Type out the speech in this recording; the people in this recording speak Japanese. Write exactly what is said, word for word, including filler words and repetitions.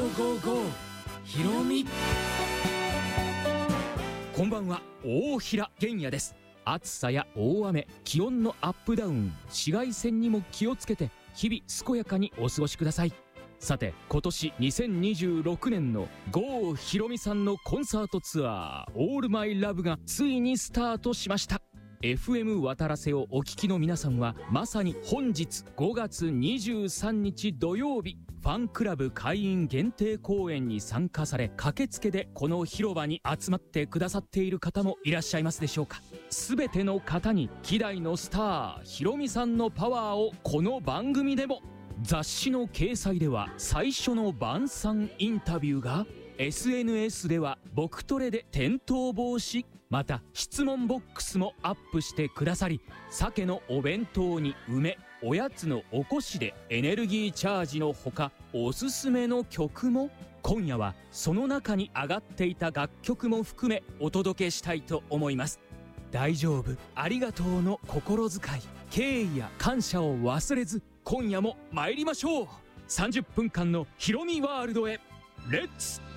ーゴーゴーひろみ。 こんばんは、大平玄也です。暑さや大雨、気温のアップダウン、紫外線にも気をつけて日々健やかにお過ごしください。さて、今年にせんにじゅうろくねんの郷ひろみさんのコンサートツアーオールマイラブがついにスタートしました。 エフエム 渡らせをお聞きの皆さんはまさに本日ごがつにじゅうさんにち土曜日、ファンクラブ会員限定公演に参加され、駆けつけでこの広場に集まってくださっている方もいらっしゃいますでしょうか。すべての方に希代のスターひろみさんのパワーをこの番組でも。雑誌の掲載では最初の晩餐インタビューが、 エスエヌエス では僕トレで転倒防止、また質問ボックスもアップしてくださり、鮭のお弁当に梅、おやつのおこしでエネルギーチャージのほか、おすすめの曲も。今夜はその中に上がっていた楽曲も含めお届けしたいと思います。大丈夫、ありがとうの心遣い、敬意や感謝を忘れず、今夜も参りましょう。さんじゅっぷんかんのひろみワールドへレッツ